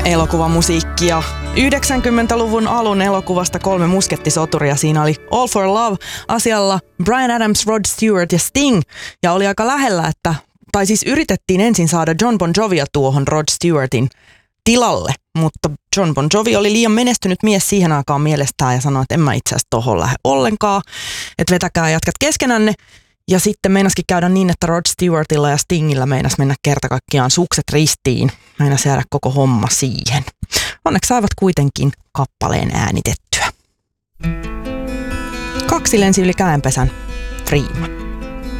Elokuvamusiikkia 90-luvun alun elokuvasta 3 muskettisoturia. Siinä oli All for Love asialla Bryan Adams, Rod Stewart ja Sting. Ja oli aika lähellä, tai siis yritettiin ensin saada Jon Bon Jovia tuohon Rod Stewartin tilalle. Mutta Jon Bon Jovi oli liian menestynyt mies siihen aikaan mielestään ja sanoi, että en mä itse asiassa tohon lähde ollenkaan. Että vetäkää jätkät keskenänne. Ja sitten meinaskin käydä niin, että Rod Stewartilla ja Stingillä meinas mennä kerta kaikkiaan sukset ristiin. Meinas jäädä koko homma siihen. Onneksi saivat kuitenkin kappaleen äänitettyä. 2 lensi yli käenpesän. Freeman.